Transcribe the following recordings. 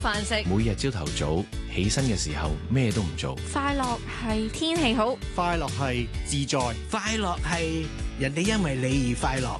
飯食。 每日朝頭早起身嘅時候咩都唔做。 快樂係天氣好， 快樂係自在， 快樂係人哋因為你而快樂。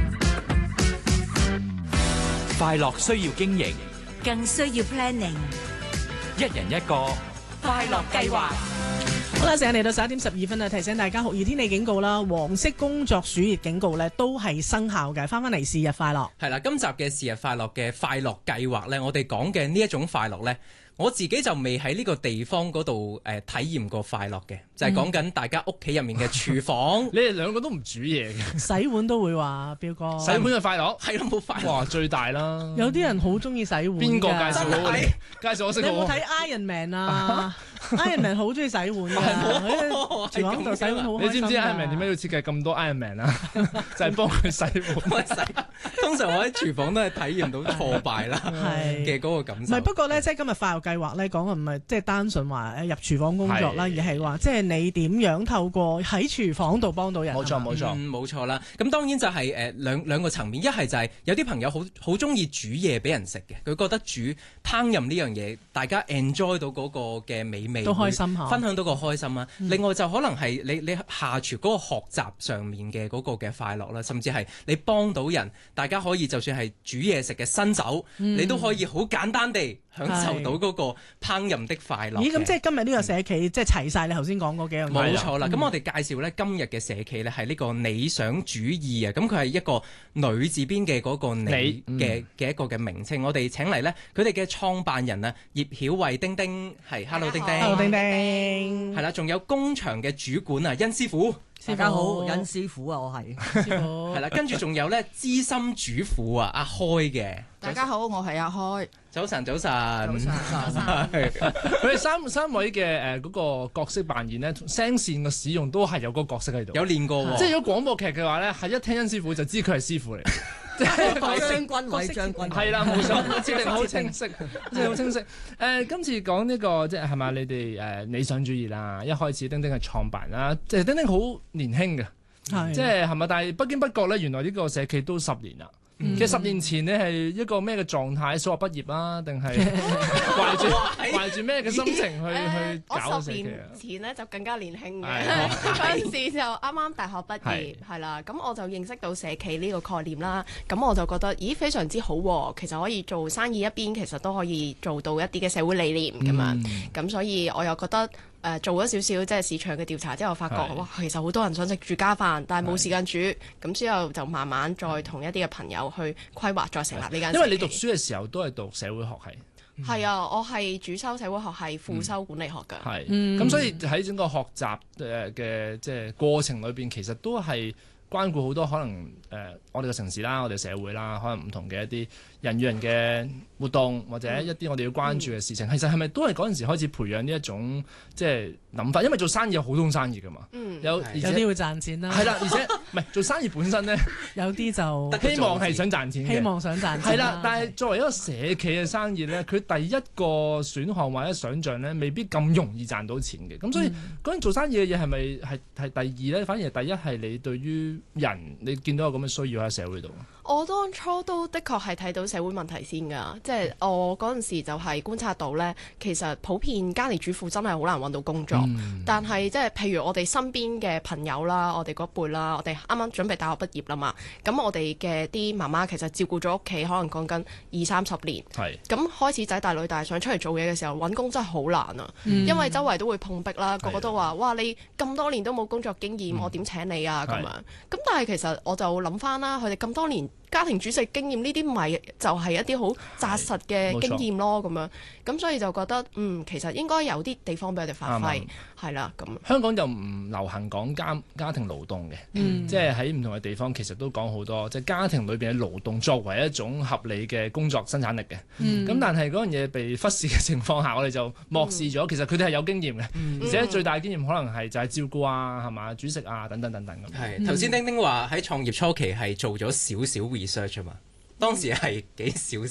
快樂需要經營， 更需要 planning。 一人一個快樂計劃。 好啦，時間嚟到11:12啦，提醒大家酷熱天氣警告啦，黃色工作暑熱警告咧都係生效嘅。翻嚟是日快樂， 係啦，今集嘅是日快樂嘅快樂計劃咧，我哋講嘅呢一種快樂咧，我自己就未喺呢個地方嗰度體驗過快樂嘅，就係講緊大家屋企入面嘅廚房。 你哋兩個都唔煮嘢嘅， 洗碗都會話，彪哥洗碗嘅快樂係咯，冇快樂。 哇，最大啦！ 有啲人好中意洗碗㗎。 邊個介紹我？介紹我識我。 你有冇睇 Iron Man 啊？Iron Man 好中意洗碗㗎，廚房度洗碗好開心㗎。 你知唔知 Iron Man 點解要設計咁多 Iron Man 啊？就係幫佢洗碗。 通常我喺廚房都係體驗到挫敗啦嘅嗰個感受。 唔係，不過咧，即係今日快樂計劃咧講嘅唔係即係單純話入廚房工作啦，而係話即係你點樣透過喺廚房度幫到人。 冇錯冇錯， 冇錯啦。咁當然就係兩個層面，一係就係有啲朋友好中意煮嘢俾人食嘅，佢覺得烹飪呢樣嘢，大家 enjoy 到嗰個嘅美味， 都開心下， 分享到個開心啦。另外就可能係你下廚嗰個學習上面嘅嗰個嘅快樂啦，甚至係你幫到人，大家可以就算係煮嘢食嘅新手，你都可以好簡單地享受到嗰個烹飪的快樂。 咦，咁即係今日呢個社企即係齊晒你頭先講嗰幾樣嘢。 冇錯啦，咁我哋介紹咧今日嘅社企咧係呢個理想主義啊，咁佢係一個女字邊嘅嗰個你嘅一個嘅名稱。我哋請嚟咧佢哋嘅創辦人啊葉曉慧丁丁，係 Hello 丁丁 ，Hello 丁丁， 係啦，仲有工場嘅主管啊殷師傅。 大家好，殷師傅啊，我係師傅， 係啦，跟住仲有咧資深主婦啊阿開嘅。 大家好，我係阿開。 早晨， 早晨。 佢哋三位嘅嗰個角色扮演咧，聲線嘅使用都係有個角色喺度。 有練過喎。 即係如果廣播劇嘅話咧，係一聽殷師傅就知佢係師傅嚟。即係韋將軍。係啦，冇錯，設定好清晰，即係好清晰。今次講呢個即係咪你哋理想主義啦？一開始丁丁係創辦啦，即係丁丁好年輕嘅，即係咪？但係不經不覺咧，原來呢個社企都10年啦。其實10年前你係一個咩嘅狀態？數學畢業啊，定係懷住咩嘅心情去搞社企啊？ 我10年前咧就更加年輕嘅，嗰陣時就啱啱大學畢業係啦，咁我就認識到社企呢個概念啦，咁我就覺得咦非常之好喎，其實可以做生意一邊，其實都可以做到一啲嘅社會理念咁樣，咁所以我又覺得。做咗少少即係市場嘅調查之後，發覺哇，其實好多人想食住家飯，但係冇時間煮，咁之後就慢慢再同一啲嘅朋友去規劃，再成立呢間。 因為你讀書嘅時候都係讀社會學系。 係啊，我係主修社會學系，副修管理學㗎。 係，咁所以喺整個學習嘅即係過程裏邊，其實都係關顧好多可能我哋嘅城市啦，我哋社會啦，可能唔同嘅一啲人與人嘅活動，或者一啲我哋要關注嘅事情，其實係咪都係嗰陣時開始培養呢一種即係諗法？因為做生意有好多種生意㗎嘛， 有啲會賺錢啦， 係啦，而且唔係做生意本身咧， 有啲就希望係想賺錢嘅， 希望想賺錢係啦。但係作為一個社企嘅生意咧，佢第一個選項或者想像咧，未必咁容易賺到錢嘅。咁所以嗰陣做生意嘅嘢係咪係第二咧？反而係第一係你對於人，你見到有咁嘅需要喺社會度。 我當初都的確係睇到社會問題先㗎，即係我嗰陣時就係觀察到呢，其實普遍家庭主婦真係好難揾到工作，但係即係譬如我哋身邊嘅朋友啦，我哋嗰輩啦，我哋啱啱準備大學畢業啦嘛，咁我哋嘅啲媽媽其實照顧咗屋企，可能講緊20-30年，咁開始仔大女大想出嚟做嘢嘅時候，揾工真係好難啊，因為周圍都會碰壁啦，個個都話哇你咁多年都冇工作經驗，我點請你啊咁樣，咁但係其實我就諗翻啦，佢哋咁多年家庭煮食經驗呢啲咪就係一啲好紮實嘅經驗咯，咁樣咁所以就覺得其實應該有啲地方俾佢哋發揮，係啦咁。 香港就唔流行講家庭勞動嘅，即係喺唔同嘅地方其實都講好多，即係家庭裏邊嘅勞動作為一種合理嘅工作生產力嘅。咁但係嗰樣嘢被忽視嘅情況下，我哋就漠視咗。其實佢哋係有經驗嘅，而且最大經驗可能係就係照顧啊，係嘛，煮食啊等等等等咁。 係頭先丁丁話喺創業初期係做咗少少 research 啊嘛，當時係幾少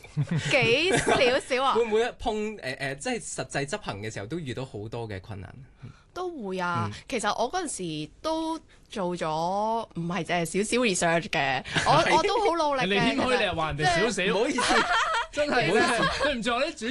少啊？會唔會碰即係實際執行嘅時候都遇到好多嘅困難？ 都會啊，其實我嗰陣時都做咗唔係淨係少少 research 嘅，我都好努力嘅。 你謙虛，你又話人哋少少， 唔好意思。 真係對唔住我啲主